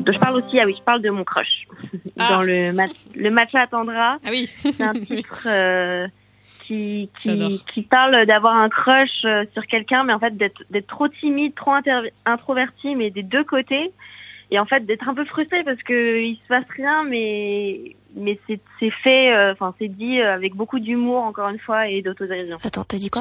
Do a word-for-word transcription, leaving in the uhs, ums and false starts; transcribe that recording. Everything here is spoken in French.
je parle aussi, ah oui, je parle de mon crush. Ah. Dans le, mat- le Matcha attendra. Ah oui. C'est un titre euh, qui, qui, qui parle d'avoir un crush euh, sur quelqu'un, mais en fait d'être, d'être trop timide, trop inter- introverti, mais des deux côtés. Et en fait d'être un peu frustré parce qu'il se passe rien, mais, mais c'est, c'est fait, enfin euh, c'est dit avec beaucoup d'humour, encore une fois, et d'autodérision. Attends, t'as dit quoi ?